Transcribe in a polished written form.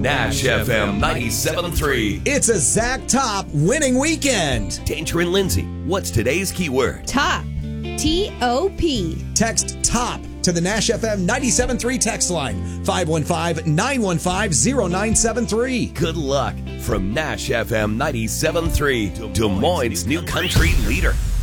Nash FM 97.3. It's a Zach Top winning weekend. Danger and Lindsay, what's today's keyword? Top. T-O-P. Text TOP to the Nash FM 97.3 text line, 515-915-0973. Good luck from Nash FM 97.3, Des Moines' new country leader.